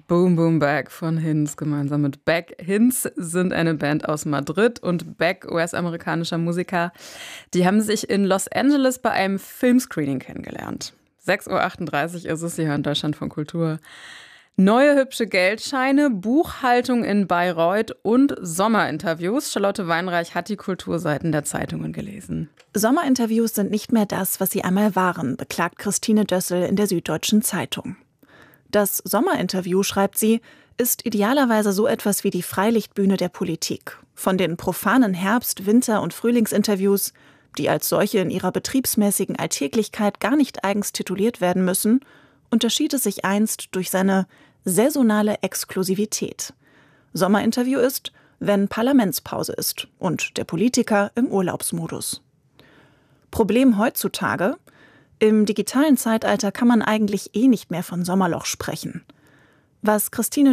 Boom Boom Back von Hinz gemeinsam mit Beck. Hinz sind eine Band aus Madrid und Beck, US-amerikanischer Musiker, die haben sich in Los Angeles bei einem Filmscreening kennengelernt. 6.38 Uhr ist es, Sie hören Deutschland von Kultur. Neue hübsche Geldscheine, Buchhaltung in Bayreuth und Sommerinterviews. Charlotte Weinreich hat die Kulturseiten der Zeitungen gelesen. Sommerinterviews sind nicht mehr das, was sie einmal waren, beklagt Christine Dössel in der Süddeutschen Zeitung. Das Sommerinterview, schreibt sie, ist idealerweise so etwas wie die Freilichtbühne der Politik. Von den profanen Herbst-, Winter- und Frühlingsinterviews, die als solche in ihrer betriebsmäßigen Alltäglichkeit gar nicht eigens tituliert werden müssen, unterschied es sich einst durch seine saisonale Exklusivität. Sommerinterview ist, wenn Parlamentspause ist und der Politiker im Urlaubsmodus. Problem heutzutage: Im digitalen Zeitalter kann man eigentlich nicht mehr von Sommerloch sprechen. Was Christine